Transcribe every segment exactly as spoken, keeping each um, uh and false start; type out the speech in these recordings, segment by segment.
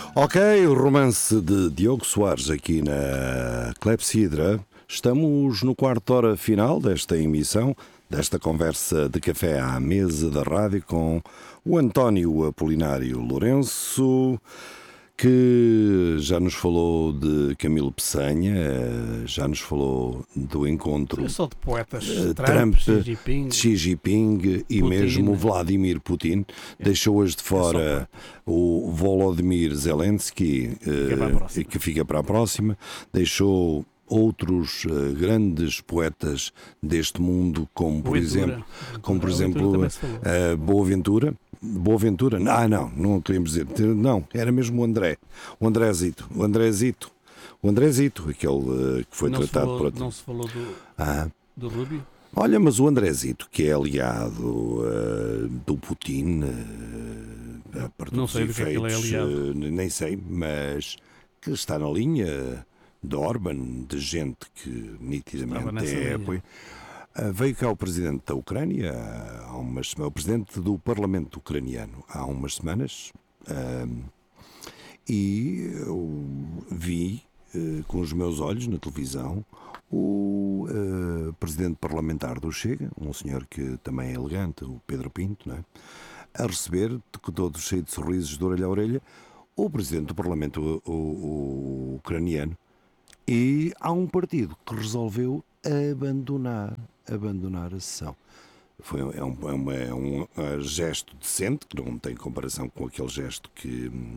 Ok, o romance de Diogo Soares aqui na Clepsidra. Estamos no quarto hora final desta emissão, desta conversa de café à mesa da rádio com o António Apolinário Lourenço, que já nos falou de Camilo Peçanha, já nos falou do encontro Eu sou de poetas, uh, Trump, Trump, Xi Jinping, Xi Jinping e Putin. mesmo Vladimir Putin. É. Deixou-as de fora é o Volodymyr Zelensky, uh, que fica para a próxima. Deixou outros uh, grandes poetas deste mundo, como por Boaventura. exemplo, como por Boaventura exemplo uh, Boaventura. Boaventura? Ah, não, não queríamos dizer. Não, era mesmo o André. O Andrézito. O Andrézito. O Andrézito, aquele uh, que foi não tratado falou, por outro. Não se falou do, ah. do Rubio? Olha, mas o Andrézito, que é aliado uh, do Putin, uh, para não sei do que é que ele é aliado. Uh, nem sei, mas que está na linha de Orban, de gente que nitidamente é apoio. Uh, veio cá o presidente da Ucrânia, há umas, o presidente do Parlamento ucraniano, há umas semanas, uh, e eu vi uh, com os meus olhos na televisão o uh, presidente parlamentar do Chega, um senhor que também é elegante, o Pedro Pinto, não é? A receber, todo cheio de sorrisos de orelha a orelha, o presidente do Parlamento o, o, o ucraniano. E há um partido que resolveu abandonar, abandonar a sessão. Foi, é, um, é, uma, é um gesto decente, que não tem comparação com aquele gesto que hum,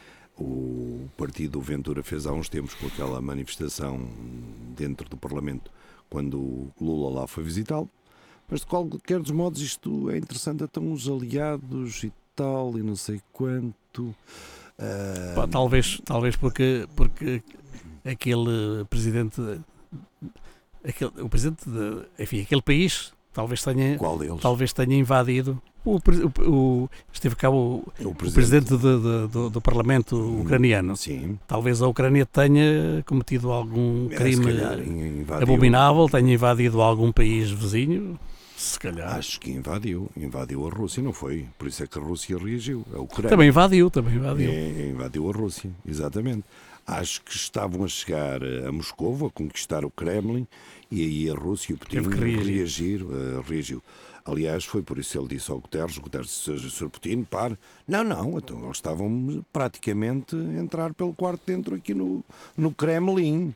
o partido Ventura fez há uns tempos com aquela manifestação dentro do Parlamento, quando o Lula lá foi visitá-lo. Mas de qualquer dos modos isto é interessante, estão os aliados e tal, e não sei quanto. Uh... Pá, talvez, talvez porque... porque... aquele presidente, aquele, o presidente de, enfim, aquele país talvez tenha, Qual deles? talvez tenha invadido o, o, o esteve cá o, o presidente, o presidente de, de, do, do Parlamento ucraniano. Sim. Talvez a Ucrânia tenha cometido algum crime é, abominável, tenha invadido algum país vizinho. Se calhar. Acho que invadiu, invadiu a Rússia, não foi? Por isso é que a Rússia reagiu. A Ucrânia também invadiu, também invadiu. É, invadiu a Rússia, exatamente. Acho que estavam a chegar a Moscou, a conquistar o Kremlin, e aí a Rússia e o Putin reagir. Reagir, uh, reagiu. Aliás, foi por isso que ele disse ao Guterres, o Guterres disse, senhor Putin, para. Não, não, então eles estavam praticamente a entrar pelo quarto dentro aqui no, no Kremlin.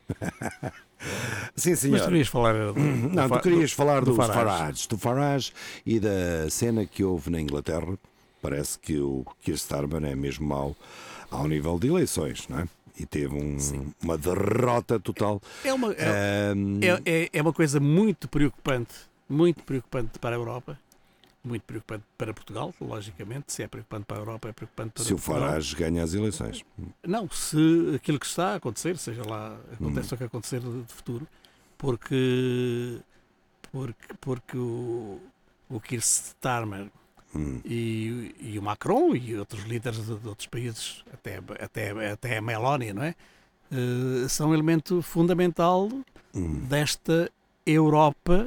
Sim, senhor. Mas tu querias falar do, não, do, tu querias do, falar do dos Farage. Farage, do Farage e da cena que houve na Inglaterra. Parece que o Keir Starmer é mesmo mau ao nível de eleições, não é? E teve um, uma derrota total. É uma, é, um... é, é uma coisa muito preocupante, muito preocupante para a Europa, muito preocupante para Portugal, logicamente. Se é preocupante para a Europa, é preocupante para se Portugal. Se o Farage ganha as eleições. Não, se aquilo que está a acontecer, seja lá, acontece hum. o que acontecer de, de futuro, porque, porque, porque o, o Keir Starmer Hum. E, e o Macron e outros líderes de, de outros países, até, até, até a Meloni, não é? Uh, são um elemento fundamental hum. desta Europa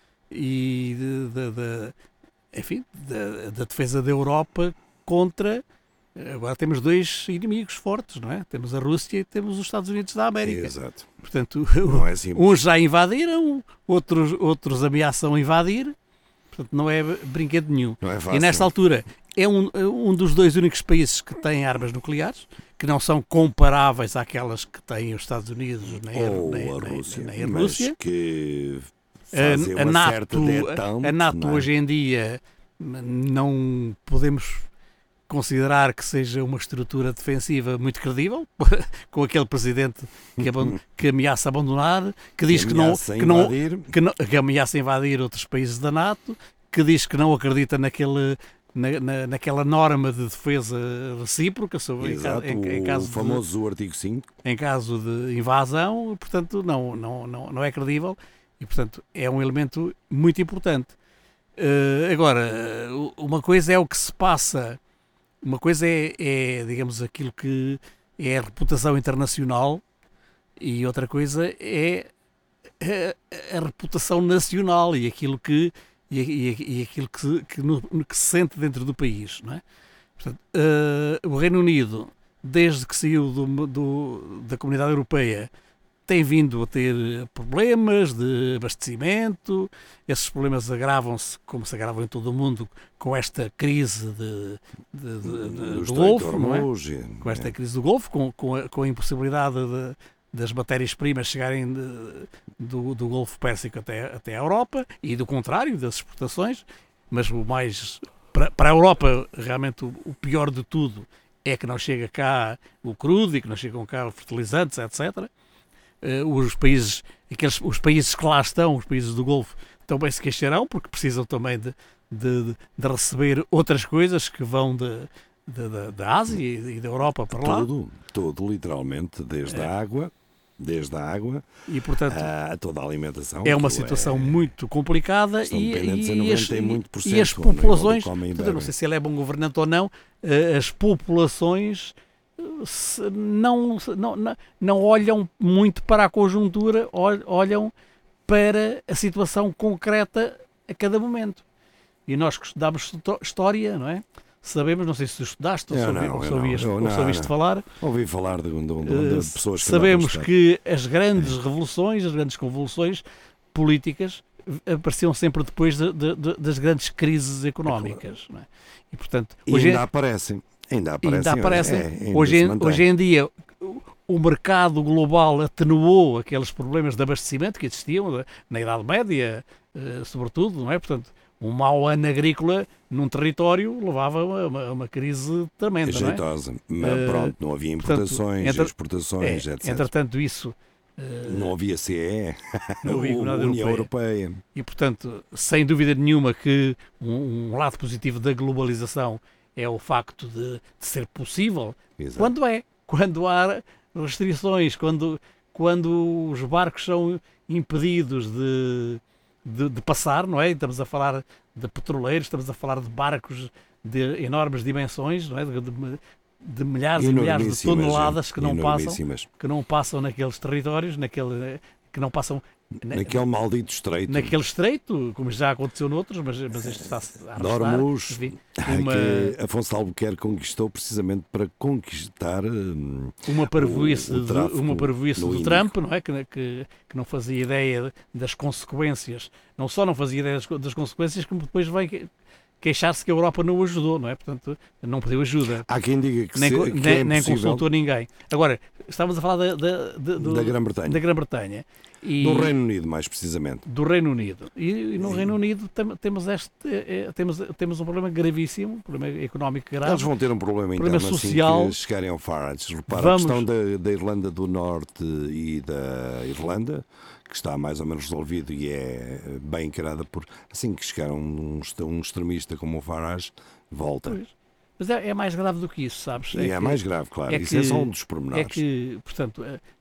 e de, de, de, enfim, da de, de defesa da Europa contra. Agora temos dois inimigos fortes, não é? Temos a Rússia e temos os Estados Unidos da América. Exato. Portanto, não é uns já invadiram, outros, outros ameaçam invadir. Portanto, não é brinquedo nenhum. Não é fácil. E nesta altura é um, um dos dois únicos países que têm armas nucleares, que não são comparáveis àquelas que têm os Estados Unidos nem, ou nem, a nem, Rússia, nem a Rússia. Mas que fazem a, a uma NATO, certa detente, a NATO é? hoje em dia não podemos considerar que seja uma estrutura defensiva muito credível, com aquele presidente que, aband- que ameaça abandonar, que diz que, que, não, que, não, que, não, que ameaça invadir outros países da NATO, que diz que não acredita naquele, na, na, naquela norma de defesa recíproca sobre Exato, em, em, em caso o famoso de, artigo cinco. Em caso de invasão, portanto, não, não, não, não é credível e, portanto, é um elemento muito importante. Uh, agora, uma coisa é o que se passa. Uma coisa é, é, digamos, aquilo que é a reputação internacional e outra coisa é a, a reputação nacional e aquilo que, e, e, e aquilo que, que, no, que se sente dentro do país, não é? Portanto, uh, o Reino Unido desde que saiu do, do, da Comunidade Europeia, tem vindo a ter problemas de abastecimento. Esses problemas agravam-se, como se agravam em todo o mundo, com esta crise de, de, de, de, do Golfo, não é? Com esta crise do Golfo, com, com, a, com a impossibilidade de, das matérias-primas chegarem de, do, do Golfo Pérsico até, até a Europa, e do contrário, das exportações. Mas o mais, para, para a Europa, realmente o, o pior de tudo é que não chega cá o crudo e que não chegam cá os fertilizantes, etcétera. Uh, os países, aqueles, os países que lá estão, os países do Golfo, também se queixarão, porque precisam também de, de, de receber outras coisas que vão de, de, de, da Ásia e da Europa para lá. Tudo, tudo, literalmente, desde é. a água, desde a água e, portanto, a toda a alimentação. É uma situação é, muito complicada e, e, as, e as populações, portanto, eu não sei se ele é bom governante ou não, as populações Não, não, não olham muito para a conjuntura, olham para a situação concreta a cada momento. E nós que estudamos história, não é? Sabemos, não sei se tu estudaste ou se ouviste falar. Ouvi falar de, de, de, de pessoas que sabemos que as grandes revoluções, as grandes convulsões políticas apareciam sempre depois de, de, de, das grandes crises económicas. Não é? E, portanto, hoje e ainda é... aparecem. Ainda aparecem. Ainda aparecem. É, ainda hoje, em, hoje em dia, o mercado global atenuou aqueles problemas de abastecimento que existiam na Idade Média, sobretudo, não é? Portanto, um mau ano agrícola num território levava a uma, uma crise tremenda. Jeitosa. Não é? Mas pronto, não havia importações, Portanto, entre, exportações, é, etcétera. Entretanto, isso... Não havia C E E, não havia a União Europeia. Europeia. E, portanto, sem dúvida nenhuma que um, um lado positivo da globalização é o facto de, de ser possível. Exato. Quando é, quando há restrições, quando, quando os barcos são impedidos de, de, de passar, não é? Estamos a falar de petroleiros, estamos a falar de barcos de enormes dimensões, não é? De, de, de milhares e milhares de toneladas que não passam, que não passam naqueles territórios, naquele, que não passam naquele maldito estreito. Naquele estreito, como já aconteceu noutros, mas, mas este está-se a arrastar. Dormos, enfim, uma... que Afonso de Albuquerque conquistou precisamente para conquistar um, uma parvoíce, o, o de, uma parvoíce do Trump, não é? Que, que, que não fazia ideia das consequências, não só não fazia ideia das, das consequências, como depois veio queixar-se que a Europa não o ajudou, não é? Portanto, não pediu ajuda. Há quem diga que, nem, se, que nem, é nem consultou ninguém. Agora, estávamos a falar da, da, da, do, da Grã-Bretanha. Da Grã-Bretanha. E do Reino Unido, mais precisamente. Do Reino Unido. E, e no Sim. Reino Unido tem, temos, este, é, temos, temos um problema gravíssimo, um problema económico grave. Eles vão ter um problema, um problema interno social. Assim que chegarem ao Farage. Repara, Vamos... a questão da, da Irlanda do Norte e da Irlanda, que está mais ou menos resolvido e é bem encarada por... Assim que chegar um, um extremista como o Farage, volta. Pois. Mas é, é mais grave do que isso, sabes? É, é que, mais grave, claro. É isso que, é só um dos pormenores. É que, portanto...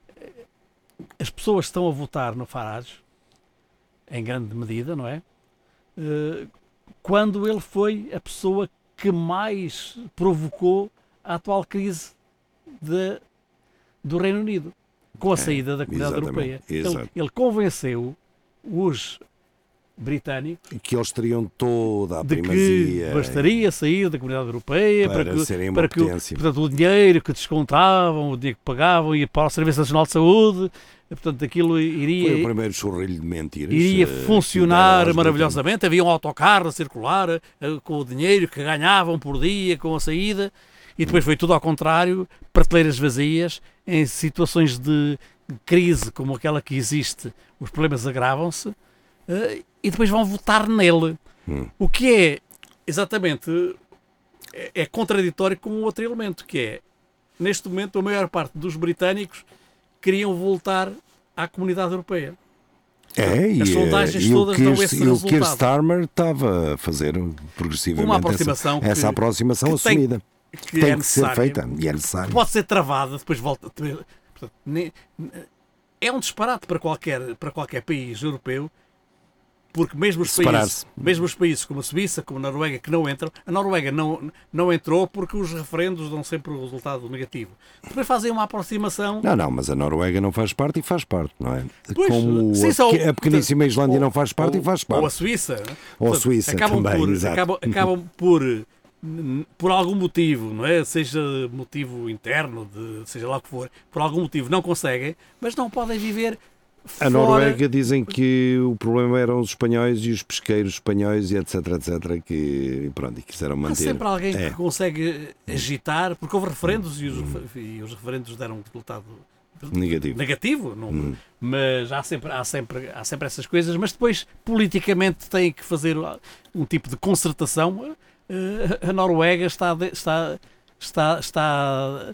As pessoas estão a votar no Farage, em grande medida, não é? Uh, quando ele foi a pessoa que mais provocou a atual crise de, do Reino Unido, com a saída é, da Comunidade Europeia. Ele, ele convenceu os britânicos que eles teriam toda a de primazia, que bastaria sair da Comunidade Europeia para, para que, serem para que o, portanto, o dinheiro que descontavam, o dinheiro que pagavam ia para o Serviço Nacional de Saúde, portanto aquilo iria, foi o primeiro churrilho de mentiras, iria funcionar maravilhosamente. Havia um autocarro a circular uh, com o dinheiro que ganhavam por dia com a saída, e depois foi tudo ao contrário, prateleiras vazias, em situações de crise como aquela que existe, os problemas agravam-se. Uh, e depois vão votar nele. Hum. O que é, exatamente, é, é contraditório com um outro elemento, que é, neste momento, a maior parte dos britânicos queriam voltar à Comunidade Europeia. É, As e, sondagens e todas dão esse e resultado. O Keir Starmer estava a fazer progressivamente uma aproximação essa, que, essa aproximação que assumida. Tem, que, tem é que ser feita, e é necessário. Pode ser travada, depois volta... Portanto, nem, é um disparate para qualquer, para qualquer país europeu, porque mesmo os, países, mesmo os países como a Suíça, como a Noruega, que não entram, a Noruega não, não entrou porque os referendos dão sempre o resultado negativo. Depois fazem uma aproximação... Não, não, mas a Noruega não faz parte e faz parte, não é? Pois, como sim, a, só, a pequeníssima Islândia ou, não faz parte ou, e faz parte. Ou a Suíça. Ou a Suíça acabam também, por, exato. Acabam, acabam por por algum motivo, não é? Seja motivo interno, de, seja lá o que for, por algum motivo não conseguem, mas não podem viver fora... A Noruega dizem que o problema eram os espanhóis e os pesqueiros espanhóis e etc, etc, que pronto, e quiseram manter. Há sempre alguém é. que consegue agitar, porque houve referendos e os, e os referendos deram um resultado negativo, negativo não, hum. mas há sempre, há, sempre, há sempre essas coisas, mas depois politicamente tem que fazer um tipo de concertação. A Noruega está, está, está, está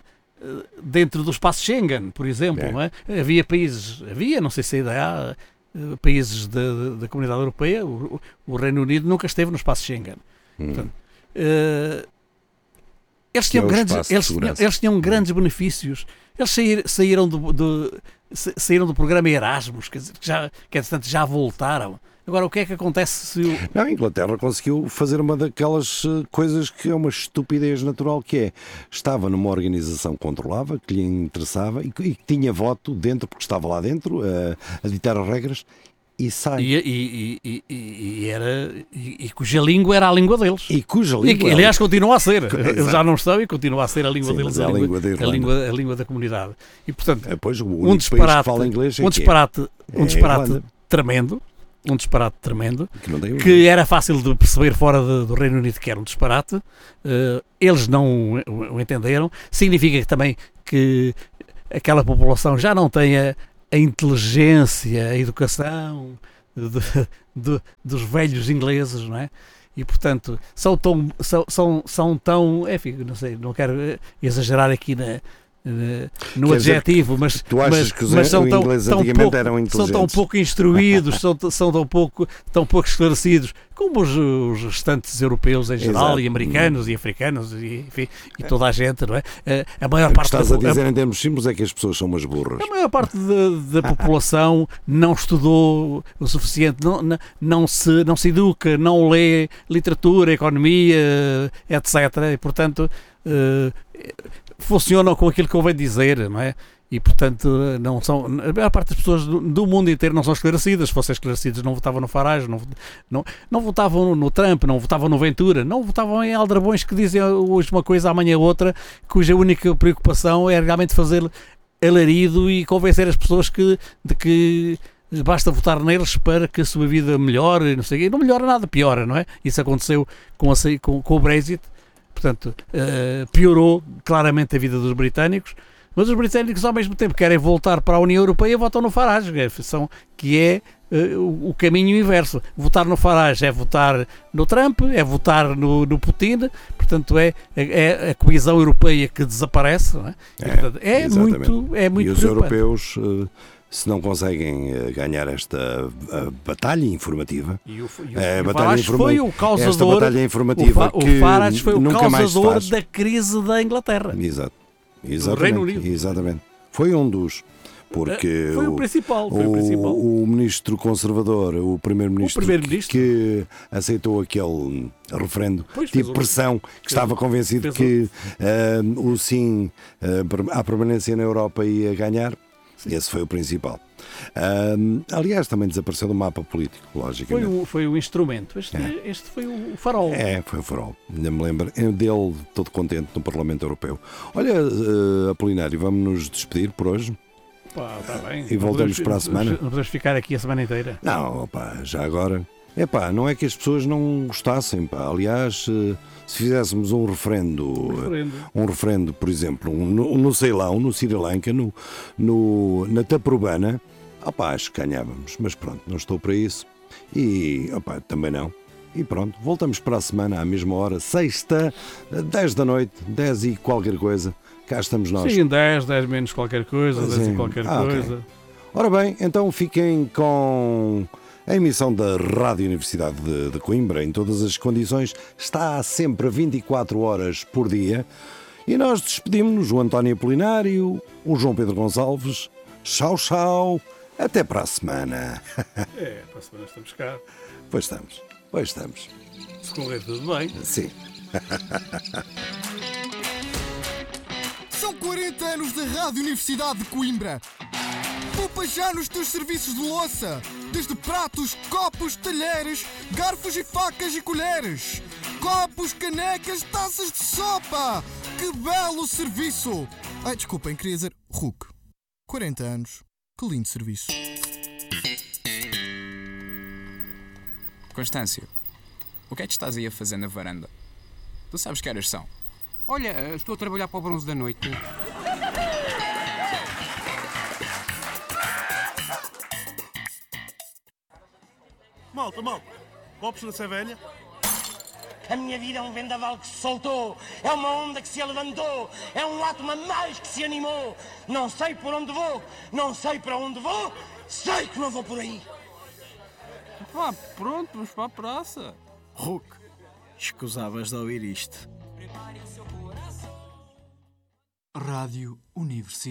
dentro do espaço Schengen, por exemplo. É. Não é? Havia países, havia, não sei se ainda há, países da, da Comunidade Europeia, o, o Reino Unido nunca esteve no espaço Schengen. Hum. Portanto, uh, eles, tinham é grandes, eles, tinham, eles tinham grandes benefícios. Eles sair, saíram, do, do, saíram do programa Erasmus, que já, que entretanto já voltaram. Agora, o que é que acontece se... O... Não, a Inglaterra conseguiu fazer uma daquelas coisas que é uma estupidez natural, que é, estava numa organização que controlava, que lhe interessava e que, e que tinha voto dentro, porque estava lá dentro a, a ditar as regras, e sai. E, e, e, e, e, era, e, e cuja língua era a língua deles. E cuja língua... E, aliás, continua a ser. Eles já não estão e continua a ser a língua Sim, deles, a, a, língua, língua a, língua, a língua da comunidade. E, portanto, é, pois, um disparate, que fala inglês é um disparate, é. um disparate é tremendo, um disparate tremendo, que, que era fácil de perceber fora de, do Reino Unido que era um disparate. Uh, eles não o, o entenderam. Significa também que aquela população já não tem a, a inteligência, a educação de, de, dos velhos ingleses, não é? E, portanto, são tão, são, são, são tão, enfim, não sei, não quero exagerar aqui na, na, no Quer adjetivo, mas, tu achas mas, que os mas são, tão, tão pouco, eram são tão pouco instruídos, são, são tão, pouco, tão pouco esclarecidos, como os, os restantes europeus em geral, Exato. E americanos hum. e africanos, e, enfim, e toda a gente, não é? A, a maior o parte que estás da, a dizer a, em termos simples é que as pessoas são umas burras. A maior parte da, da população não estudou o suficiente, não, não, não, se, não se educa, não lê literatura, economia, etcétera. E, portanto, uh, funcionam com aquilo que convém dizer, não é? E, portanto, não são, a maior parte das pessoas do, do mundo inteiro não são esclarecidas. Se fossem esclarecidas, não votavam no Farage, não, não, não votavam no, no Trump, não votavam no Ventura, não votavam em aldrabões que dizem hoje uma coisa, amanhã outra, cuja única preocupação é realmente fazer alarido e convencer as pessoas que, de que basta votar neles para que a sua vida melhore, não sei, não melhora nada, piora, não é? Isso aconteceu com, a, com, com o Brexit, portanto, uh, piorou claramente a vida dos britânicos. Mas os britânicos, ao mesmo tempo, querem voltar para a União Europeia e votam no Farage, que é uh, o caminho inverso. Votar no Farage é votar no Trump, é votar no, no Putin, portanto é, é a coesão europeia que desaparece. Não é? E, portanto, é, muito, é muito E os europeus, uh, se não conseguem uh, ganhar esta uh, batalha informativa, e o, e o, uh, e o Farage foi o causador, esta batalha informativa o, que o Farage foi o causador da crise da Inglaterra. Exato. Exatamente, Reino Unido. Exatamente. Foi um dos, porque foi o, o principal, foi o, o principal. O ministro conservador, o primeiro-ministro, primeiro-ministro. Que, que aceitou aquele referendo, pois tipo pressão, que fez, estava convencido que uh, o sim uh, à permanência na Europa ia ganhar. Sim. Esse foi o principal. Uh, aliás, também desapareceu do mapa político, logicamente. Foi o, foi o instrumento. Este, é. este foi o farol. É, foi o farol. Ainda me lembro dele, todo contente, no Parlamento Europeu. Olha, uh, Apolinário, vamos nos despedir por hoje. Pá, tá bem. E voltamos podemos, para a semana. Não podemos ficar aqui a semana inteira. Não, pá, já agora. É pá, não é que as pessoas não gostassem, pá. Aliás, se fizéssemos um referendo, um referendo, um referendo por exemplo, um, no, no Ceilão, no Sri Lanka, no, no, na Taprobana, opá, acho que ganhávamos. Mas pronto, não estou para isso. E, opá, também não. E pronto, voltamos para a semana à mesma hora, sexta, dez da noite, dez e qualquer coisa. Cá estamos nós. Sim, dez, dez menos qualquer coisa, dez e qualquer ah, coisa. Okay. Ora bem, então fiquem com a emissão da Rádio Universidade de, de Coimbra, em todas as condições, está sempre vinte e quatro horas por dia. E nós despedimos-nos, o António Apolinário, o João Pedro Gonçalves. Tchau, tchau. Até para a semana. É, para a semana estamos cá. Pois estamos, pois estamos. Se correr tudo bem. Sim. São quarenta anos da Rádio Universidade de Coimbra. Poupa já nos teus serviços de louça, desde pratos, copos, talheres, garfos e facas e colheres. copos, canecas, taças de sopa! Que belo serviço! Ai, desculpem, queria dizer Hulk. quarenta anos. Que lindo serviço. Constâncio, o que é que estás aí a fazer na varanda? Tu sabes que horas são? Olha, estou a trabalhar para o Bronze da Noite. Malta, malta, copos na Sevelha? A minha vida é um vendaval que se soltou, é uma onda que se levantou, é um átomo a mais que se animou. Não sei por onde vou, não sei para onde vou, sei que não vou por aí. Pá, pronto, vamos para a praça. Hulk, escusavas de ouvir isto. Rádio Universidade.